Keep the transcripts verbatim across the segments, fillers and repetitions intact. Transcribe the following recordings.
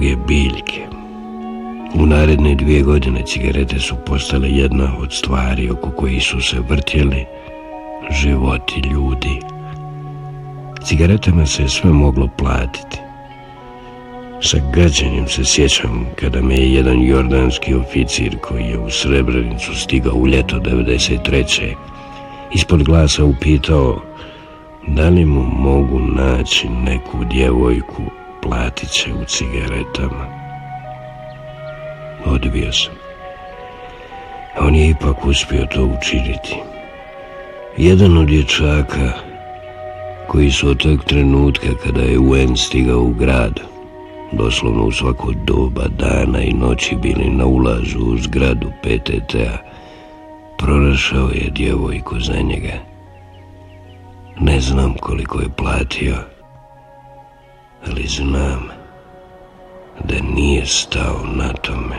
druge biljke. U naredne dvije godine cigarete su postale jedna od stvari oko kojih su se vrtjeli životi ljudi. Cigaretama se sve moglo platiti. Sa gađenjem se sjećam kada me je jedan jordanski oficir koji je u Srebrenicu stigao u ljeto devedeset treće ispod glasa upitao da li mu mogu naći neku djevojku, platit će u cigaretama. Odbio sam. On je ipak uspio to učiniti. Jedan od dječaka koji su od tog trenutka kada je U N stigao u grad, doslovno u svako doba dana i noći bili na ulazu u zgradu P T T-a, pronašao je djevojku za njega. Ne znam koliko je platio, ali znam da nije stao na tome.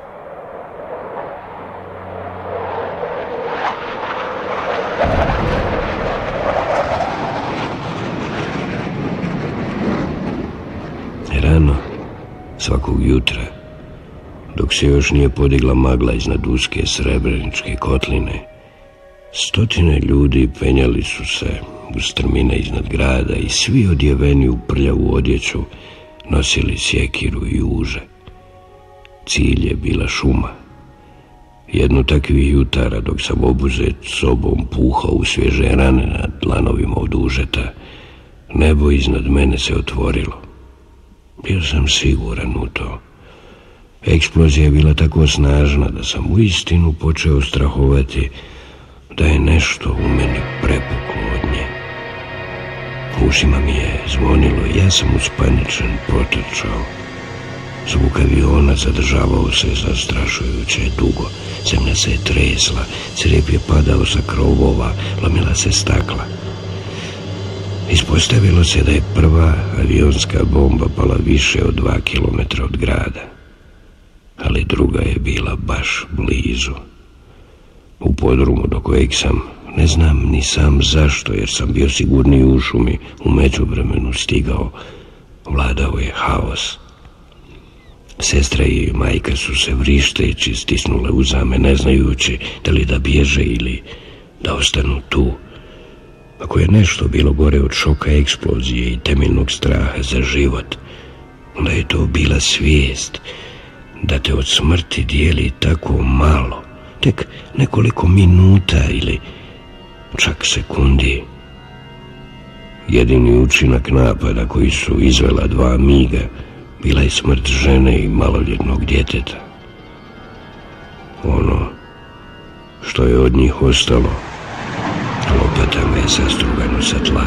Rano, svakog jutra, dok se još nije podigla magla iznad uske Srebreničke kotline, stotine ljudi penjali su se u strmine iznad grada i svi odjeveni u prljavu odjeću nosili sjekiru i uže. Cilj je bila šuma. Jednu takvih jutara, dok sam obuzet sobom puhao u svježe rane nad dlanovima od užeta, nebo iznad mene se otvorilo. Bio sam siguran u to. Eksplozija je bila tako snažna da sam uistinu počeo strahovati da je nešto u meni prepuklo od nje. U ušima mi je zvonilo i ja sam uspaničen potrčao. Zvuk aviona zadržavao se zastrašujuće dugo. Zemlja se je tresla, crijep je padao sa krovova, lomila se stakla. Ispostavilo se da je prva avionska bomba pala više od dva kilometra od grada, ali druga je bila baš blizu. U podrumu do kojeg sam, ne znam ni sam zašto, jer sam bio sigurniji u šumi, u međuvremenu stigao, vladao je haos. Sestra i majka su se vrišteći stisnule uzame, ne znajući da li da bježe ili da ostanu tu. Ako je nešto bilo gore od šoka eksplozije i temeljnog straha za život, onda je to bila svijest da te od smrti dijeli tako malo, tek nekoliko minuta ili čak sekundi. Jedini učinak napada koji su izvela dva miga bila je smrt žene i maloljetnog djeteta. Ono što je od njih ostalo, lopatama je sastrugano sa tla.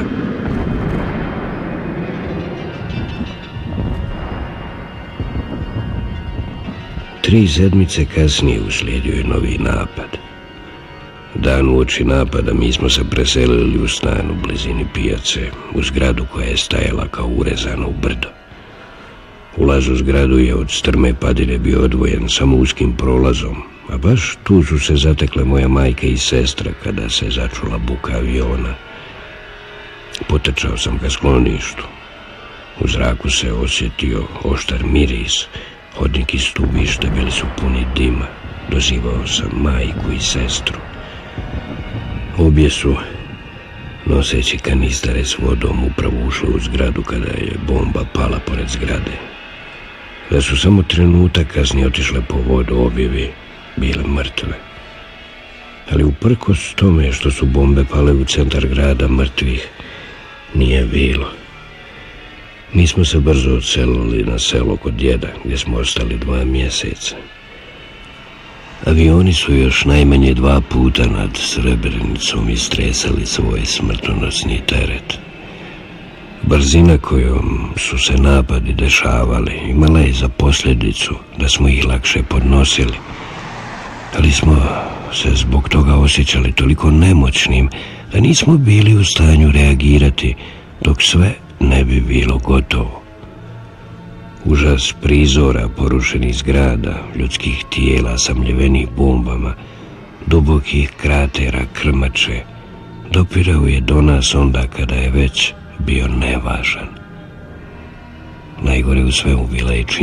Tri sedmice kasnije uslijedio je novi napad. Dan uoči napada mi smo se preselili u stan u blizini pijace, u zgradu koja je stajala kao urezana u brdo. Ulaz u zgradu je od strme padine bio odvojen samo uskim prolazom, a baš tu su se zatekle moja majka i sestra kada se začula buka aviona. Potrčao sam ka skloništu. U zraku se osjetio oštar miris. Hodnik i stubište bili su puni dima. Dozivao sam majku i sestru. Obje su, noseći kanistare s vodom, upravo ušle u zgradu kada je bomba pala pored zgrade. Da su samo trenutak kasnije otišle po vodu, obje bi bile mrtve. Ali uprkos tome što su bombe pale u centar grada, mrtvih nije bilo. Mi smo se brzo odselili na selo kod djeda, gdje smo ostali dva mjeseca. Avioni su još najmanje dva puta nad Srebrenicom istresali svoj smrtonosni teret. Brzina kojom su se napadi dešavali imala je za posljedicu da smo ih lakše podnosili, ali smo se zbog toga osjećali toliko nemoćnim da nismo bili u stanju reagirati dok sve ne bi bilo gotovo. Užas prizora porušenih zgrada, ljudskih tijela samljevenih bombama, dubokih kratera krmače, dopirao je do nas onda kada je već bio nevažan. Najgore u svemu bila je činjenica